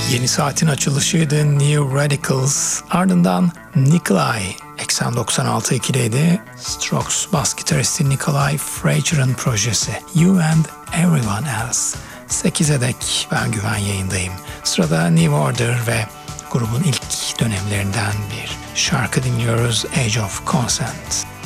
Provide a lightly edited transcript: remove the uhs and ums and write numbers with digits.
Yeni saatin açılışıydı New Radicals. Ardından Nikolai 8096-2'deydi. Strokes bas gitaristi Nikolai Frager'ın projesi You and Everyone Else. 8'e dek ben Güven yayındayım. Sırada New Order ve grubun ilk dönemlerinden bir şarkı dinliyoruz, Age of Consent.